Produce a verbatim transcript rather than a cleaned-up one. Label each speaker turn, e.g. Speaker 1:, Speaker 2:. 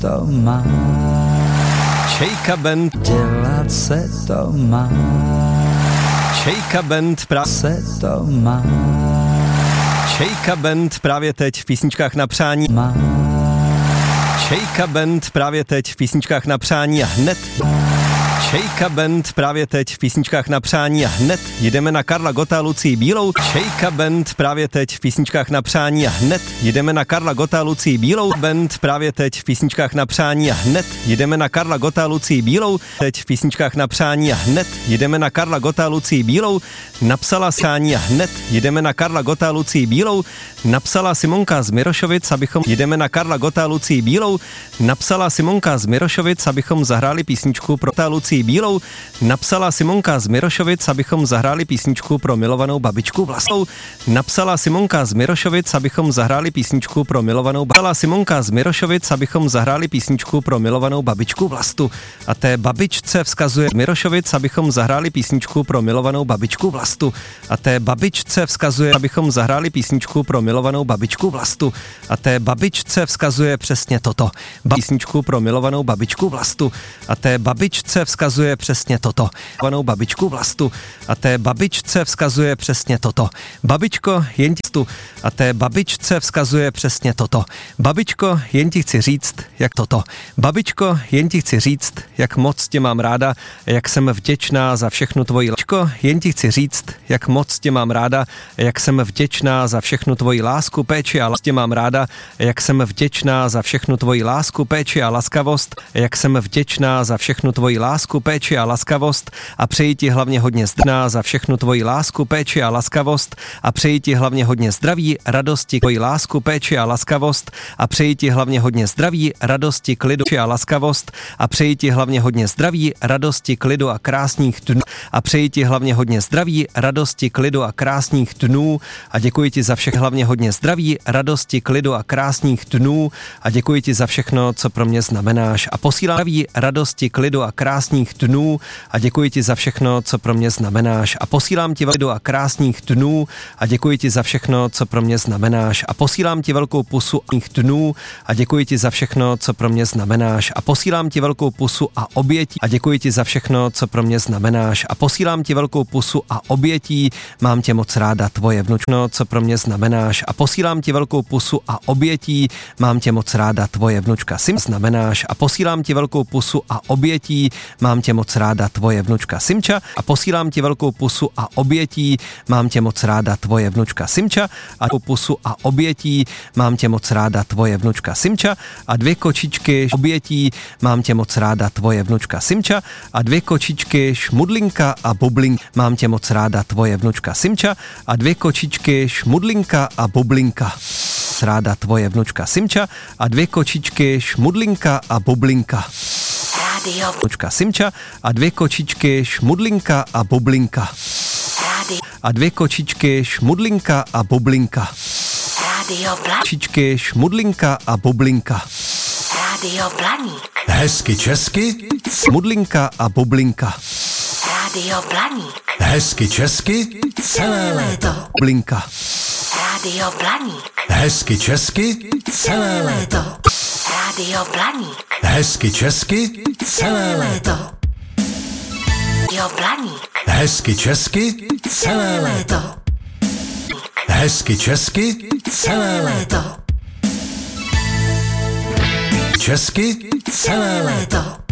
Speaker 1: to má.
Speaker 2: Šejka Band.
Speaker 1: Dělat se to má.
Speaker 2: Šejka Band. Pra...
Speaker 1: Se to má.
Speaker 2: Šejka Band právě teď v písničkách na přání.
Speaker 1: Má.
Speaker 2: Šejka Band právě teď v písničkách na přání a hned. Šejka Band právě teď v písničkách na přání a hned jdeme na Karla Gotta a Lucii Bílou. Šejka Band právě teď v písničkách na přání a hned jdeme na Karla Gotta a Lucii Bílou. Band právě teď v písničkách na přání a hned jdeme na Karla Gotta a Lucii Bílou. Teď v písničkách na přání a hned jdeme na Karla Gotta a Lucii Bílou. Napsala sání a hned jdeme na Karla Gotta a Lucii Bílou. Napsala Simonka z Mirošovic, abychom jdeme na Karla Gotta a Lucii Bílou. Napsala Simonka z Mirošovic, abychom zahráli písničku pro ta Lucii Bílou. Napsala Simonka z Mirošovic, abychom zahráli písničku pro milovanou babičku Vlastou. Napsala Simonka z Mirošovic, abychom zahráli písničku pro milovanou Napsala Simonka z Mirošovic, abychom zahráli písničku pro milovanou babičku Vlastu. A té babičce vzkazuje Mirošovic, abychom zahráli písničku pro milovanou babičku Vlastu. A té babičce vzkazuje, abychom zahráli písničku pro milovanou babičku Vlastu. A té babičce vzkazuje přesně toto. Písničku pro milovanou babičku Vlastu. A té babičce vzkazuje přesně toto. Milovanou babičku Vlastu. A té babičce vzkazuje přesně toto. Babičko, jen ti tu. A té babičce vzkazuje přesně toto. Babičko, jen ti chci říct, jak toto. Babičko, jen ti chci říct, jak moc tě mám ráda, jak jsem vděčná za všechnu tvoji lásku. Jen ti chci říct, jak moc tě mám ráda, jak jsem vděčná za všechnu tvoji lásku, péči a lásku. Mám ráda, jak jsem vděčná za všechnu tvoji lásku, péči a laskavost, jak jsem vděčná za všechnu tvoji lásku, péči a laskavost a přeji ti hlavně hodně zdraví za všechnu tvoji lásku, péči a laskavost a přeji ti hlavně hodně zdraví, radosti, tvoji lásku, péči a laskavost a přeji ti hlavně hodně zdraví, radosti, klidu a laskavost a přeji ti hlavně hodně zdraví, radosti, klidu a krásných dnů a přeji ti hlavně hodně zdraví, radosti, klidu a krásných dnů a děkuji ti za všechno hlavně hodně zdraví, radosti, klidu a krásných dnů a děkuji ti za všechno, co pro mě znamenáš a posílám zdraví, radosti, klidu a krásných dnů a děkuji ti za všechno, co pro mě znamenáš a posílám ti klidu a krásných dnů a děkuji ti za všechno, co pro mě znamenáš a posílám ti velkou pusu a dnů a děkuji ti za všechno, co pro mě znamenáš a posílám ti velkou pusu a obětí a děkuji ti za všechno, co pro mě znamenáš a posílám ti velkou pusu a obětí, mám tě moc ráda, tvoje vnučno, co pro mě znamenáš a posílám ti velkou pusu a obětí, mám tě moc ráda, tvoje vnučka Sim znamenáš a posílám ti velkou pusu a obětí, mám tě moc ráda, tvoje vnučka Simča a posílám ti velkou pusu a obětí, mám tě moc ráda, tvoje vnučka Simča a pusu a obětí, mám tě moc ráda, tvoje vnučka Simča a dvě kočičky obětí, mám tě moc ráda, tvoje vnučka Simča a dvě kočičky Šmudlinka a Bublink, mám tě moc ráda, tvoje vnučka Simča a dvě kočičky Šmudlinka a Bublinka. Ráda tvoje vnučka Simča a dvě kočičky Šmudlinka a Bublinka.
Speaker 3: Rádio.
Speaker 2: Vnučka Simča a dvě kočičky Šmudlinka a Bublinka.
Speaker 3: Rádio.
Speaker 2: A dvě kočičky Šmudlinka a Bublinka.
Speaker 3: Rádio Blaník.
Speaker 2: Kočičky Šmudlinka a Bublinka.
Speaker 3: Rádio Blaník.
Speaker 4: Hezky česky.
Speaker 2: Šmudlinka a Bublinka.
Speaker 3: Rádio Blaník.
Speaker 4: Hezky česky.
Speaker 3: Celé léto.
Speaker 2: Bublinka.
Speaker 3: Rádio Blaník.
Speaker 4: Hezky česky.
Speaker 3: Celé léto. Rádio Blaník.
Speaker 4: Hezky česky.
Speaker 3: Celé léto. Rádio Blaník.
Speaker 4: Hezky česky.
Speaker 3: Celé léto.
Speaker 4: Hezky česky.
Speaker 3: Celé léto.
Speaker 4: Česky.
Speaker 3: Celé léto.